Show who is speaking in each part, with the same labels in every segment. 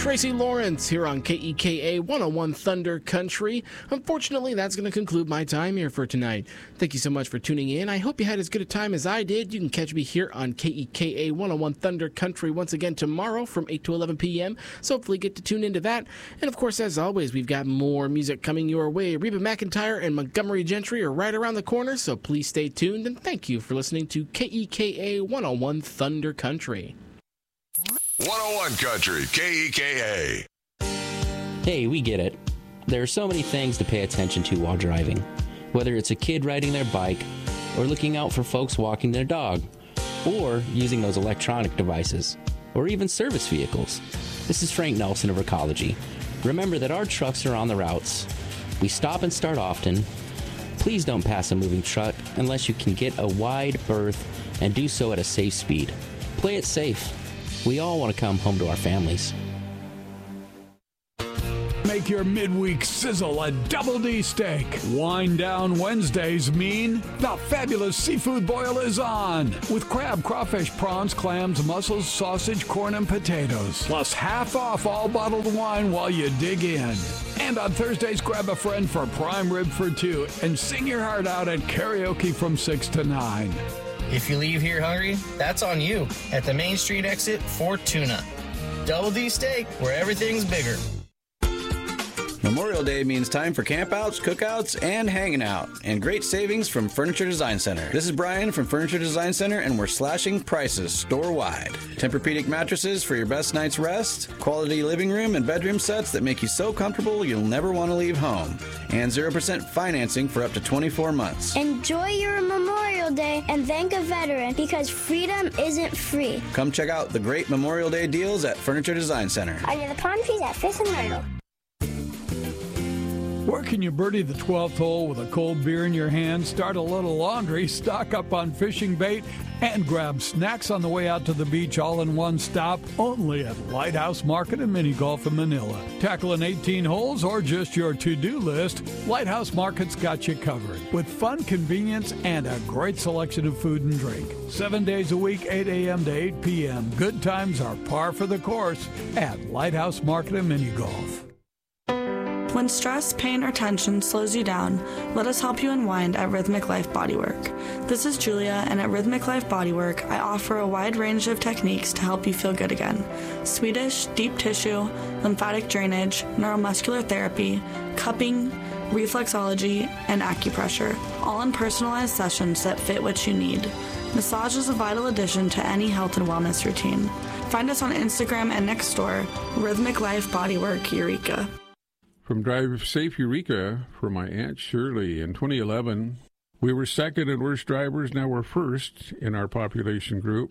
Speaker 1: Tracy Lawrence here on KEKA 101 Thunder Country. Unfortunately, that's going to conclude my time here for tonight. Thank you so much for tuning in. I hope you had as good a time as I did. You can catch me here on KEKA 101 Thunder Country once again tomorrow from 8 to 11 p.m. So hopefully get to tune into that. And of course, as always, we've got more music coming your way. Reba McEntire and Montgomery Gentry are right around the corner, so please stay tuned. And thank you for listening to KEKA 101 Thunder Country.
Speaker 2: 101 Country, KEKA.
Speaker 3: Hey, we get it. There are so many things to pay attention to while driving, whether it's a kid riding their bike, or looking out for folks walking their dog, or using those electronic devices, or even service vehicles. This is Frank Nelson of Recology. Remember that our trucks are on the routes. We stop and start often. Please don't pass a moving truck unless you can get a wide berth and do so at a safe speed. Play it safe. We all want to come home to our families.
Speaker 4: Make your midweek sizzle a Double D steak. Wind down Wednesdays mean the fabulous seafood boil is on. With crab, crawfish, prawns, clams, mussels, sausage, corn, and potatoes. Plus half off all bottled wine while you dig in. And on Thursdays, grab a friend for prime rib for two and sing your heart out at karaoke from 6 to 9.
Speaker 5: If you leave here hungry, that's on you at the Main Street exit for tuna. Double D Steak, where everything's bigger.
Speaker 6: Memorial Day means time for campouts, cookouts, and hanging out. And great savings from Furniture Design Center. This is Brian from Furniture Design Center, and we're slashing prices store-wide. Tempur-Pedic mattresses for your best night's rest. Quality living room and bedroom sets that make you so comfortable you'll never want to leave home. And 0% financing for up to 24 months.
Speaker 7: Enjoy your Memorial Day and thank a veteran, because freedom isn't free.
Speaker 6: Come check out the great Memorial Day deals at Furniture Design Center.
Speaker 7: Under the palm trees at Fifth and Myrtle.
Speaker 4: Where can you birdie the 12th hole with a cold beer in your hand, start a little laundry, stock up on fishing bait, and grab snacks on the way out to the beach all in one stop? Only at Lighthouse Market and Mini Golf in Manila. Tackling 18 holes or just your to-do list, Lighthouse Market's got you covered. With fun, convenience, and a great selection of food and drink. 7 days a week, 8 a.m. to 8 p.m. Good times are par for the course at Lighthouse Market and Mini Golf.
Speaker 8: When stress, pain, or tension slows you down, let us help you unwind at Rhythmic Life Bodywork. This is Julia, and at Rhythmic Life Bodywork, I offer a wide range of techniques to help you feel good again. Swedish, deep tissue, lymphatic drainage, neuromuscular therapy, cupping, reflexology, and acupressure, all in personalized sessions that fit what you need. Massage is a vital addition to any health and wellness routine. Find us on Instagram and next door, Rhythmic Life Bodywork Eureka.
Speaker 9: From Drive Safe Eureka for my Aunt Shirley. In 2011, we were second in worst drivers. Now we're first in our population group.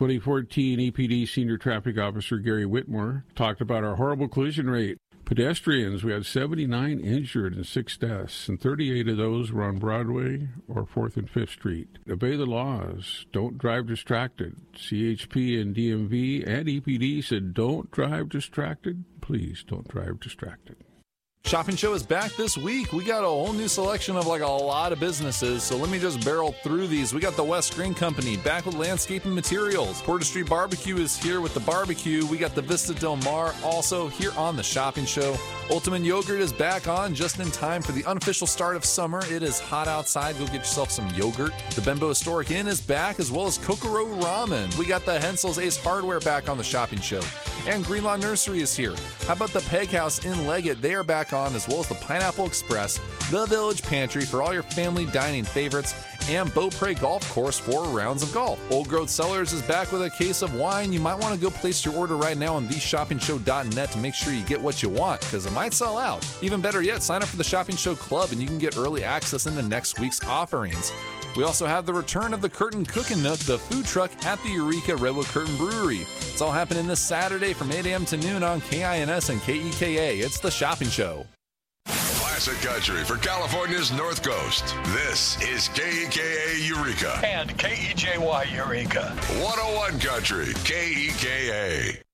Speaker 9: 2014 EPD Senior Traffic Officer Gary Whitmore talked about our horrible collision rate. Pedestrians, we had 79 injured and 6 deaths, and 38 of those were on Broadway or 4th and 5th Street. Obey the laws. Don't drive distracted. CHP and DMV and EPD said don't drive distracted. Please don't drive distracted.
Speaker 10: Shopping Show is back this week. We got a whole new selection of a lot of businesses, so let me just barrel through these. We got the West Green Company back with landscaping materials. Porter Street Barbecue is here with the barbecue. We got the Vista Del Mar also here on the Shopping Show. Ultimate Yogurt is back on just in time for the unofficial start of summer. It is hot outside. Go get yourself some yogurt. The Bembo Historic Inn is back, as well as Kokoro Ramen. We got the Hensel's Ace Hardware back on the Shopping Show. And Greenlawn Nursery is here. How about the Peg House in Leggett? They are back on, as well as the Pineapple Express, the Village Pantry for all your family dining favorites, and Beaupre Golf Course for rounds of golf. Old Growth Cellars is back with a case of wine. You might want to go place your order right now on theshoppingshow.net to make sure you get what you want, because it might sell out. Even better yet, sign up for the Shopping Show Club and you can get early access into next week's offerings. We also have the return of the Curtin Cookin' Nook, the food truck at the Eureka Redwood Curtin Brewery. It's all happening this Saturday from 8 a.m. to noon on KINS and KEKA. It's the Shopping Show.
Speaker 2: Classic country for California's North Coast. This is KEKA Eureka.
Speaker 11: And KEJY Eureka.
Speaker 2: 101 Country, KEKA.